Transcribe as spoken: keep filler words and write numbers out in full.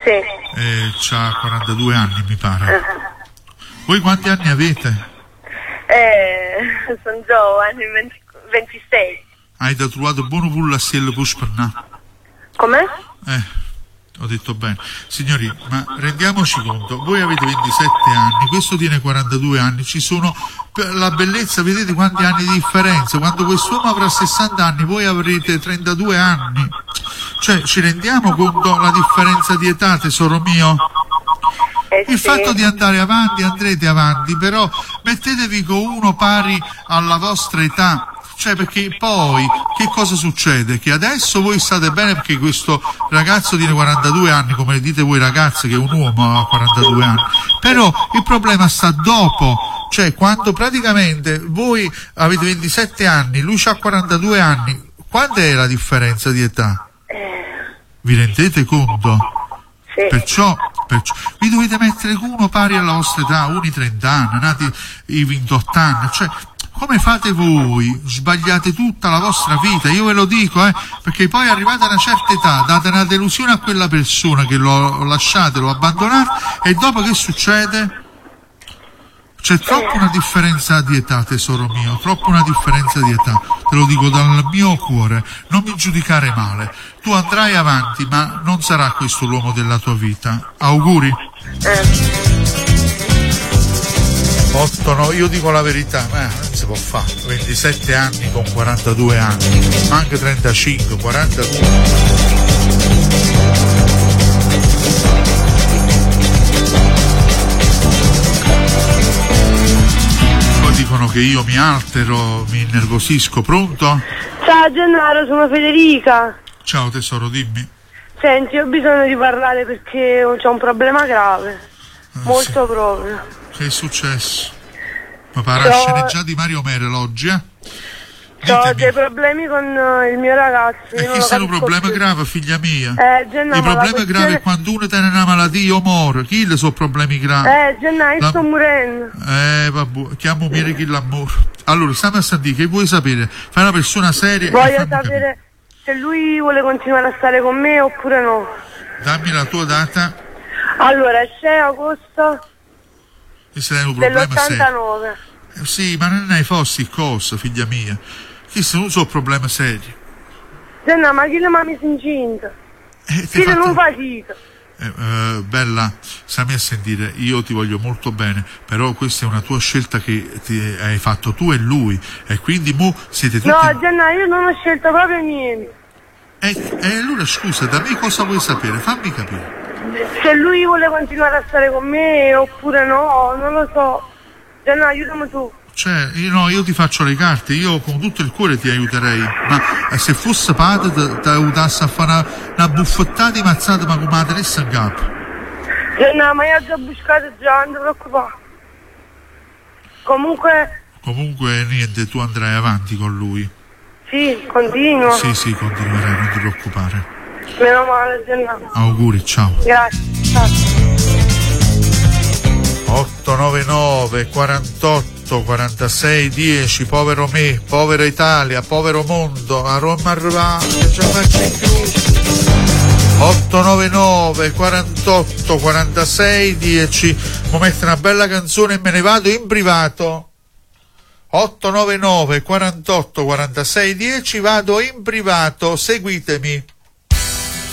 Sì. Eh, c'ha quarantadue anni, mi pare. Uh-huh. Voi quanti anni avete? Eh, sono giovani, ventisei. Hai da trovato buono pure la stella puspernà. Com'è? Eh, ho detto bene. Signori, ma rendiamoci conto, voi avete ventisette anni, questo tiene quarantadue anni, ci sono, per la bellezza, vedete quanti anni di differenza, quando quest'uomo avrà sessanta anni, voi avrete trentadue anni. Cioè, ci rendiamo conto la differenza di età, tesoro mio? Eh, Il sì. fatto di andare avanti, andrete avanti, però mettetevi con uno pari alla vostra età. Cioè, perché poi che cosa succede? Che adesso voi state bene perché questo ragazzo tiene quarantadue anni, come le dite voi ragazze che un uomo ha quarantadue anni, però il problema sta dopo, cioè quando praticamente voi avete ventisette anni, lui ha quarantadue anni, quanta è la differenza di età? Vi rendete conto? Sì. Perciò, perciò vi dovete mettere con uno pari alla vostra età, uno i trenta anni, nati i ventotto anni, cioè come fate voi? Sbagliate tutta la vostra vita, io ve lo dico, eh, perché poi arrivate a una certa età, date una delusione a quella persona che lo lasciate, lo abbandonate, e dopo che succede? C'è troppo una differenza di età, tesoro mio, troppo una differenza di età, te lo dico dal mio cuore, non mi giudicare male, tu andrai avanti, ma non sarà questo l'uomo della tua vita. Auguri. Eh. otto, no, io dico la verità, ma non si può fare, ventisette anni con quarantadue anni, ma anche trentacinque, quarantadue. Poi dicono che io mi altero, mi innervosisco, pronto? Ciao Gennaro, sono Federica. Ciao tesoro, dimmi. Senti, ho bisogno di parlare perché ho un problema grave, Eh, molto sì. proprio. Che è successo? Ma parla C'ho- sceneggiati di Mario Merel oggi, eh? Ho Ditemi. dei problemi con eh, il mio ragazzo. E io non che lo se è un capisco problema più. grave, figlia mia? Eh, Gennaro, Il ma la problema questione- grave è quando uno tiene una malattia o muore. Chi le sono problemi gravi? Eh, Gennaro, io La- sto morendo. Eh, vabbè, chiamo Mire chi l'amore. Allora, stiamo a sentire, che vuoi sapere? Fai una persona seria e Voglio fammi sapere capire. se lui vuole continuare a stare con me oppure no. Dammi la tua data Allora, è sei agosto e se hai un problema serio. dell'ottantanove. Eh, sì, ma non hai fossi cosa, figlia mia. Chi se non sono problemi seri. Gennaro, ma chi le mamma si incinta? Eh, ti Chi le fatto- non fa cito? Eh, eh, bella, stammi a sentire, io ti voglio molto bene, però questa è una tua scelta che ti hai fatto tu e lui, e quindi mo siete tutti... No, Gennaro, io non ho scelto proprio niente. E eh, allora scusa, da me cosa vuoi sapere? Fammi capire. Se lui vuole continuare a stare con me oppure no, non lo so. Gennaro, aiutami tu. Cioè, io, no, io ti faccio le carte, io con tutto il cuore ti aiuterei, ma eh, se fosse padre ti aiutassi a fare una, una buffettata di mazzata, ma come la tenesse in capo. Gennaro, ma io ho già buscato già, non ti preoccupare. Comunque, Comunque niente, tu andrai avanti con lui. sì, continuo. Sì, sì, continuerai, non ti preoccupare. Meno male, Gennaro. Auguri, ciao. Grazie. Ciao. otto nove nove quarantotto quarantasei dieci, povero me, povera Italia, povero mondo, a Roma arrivare, che ce la faccio più. otto nove nove quarantotto quarantasei dieci, mi mette una bella canzone e me ne vado in privato. otto nove nove quarantotto quarantasei dieci, vado in privato, seguitemi.